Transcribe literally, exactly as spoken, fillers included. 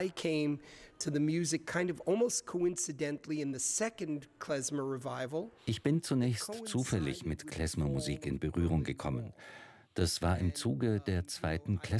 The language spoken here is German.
I came to the music kind of almost coincidentally in the second klezmer revival. Ich bin zunächst zufällig mit Klezmer-Musik in Berührung gekommen. Das war im Zuge der zweiten Klezmer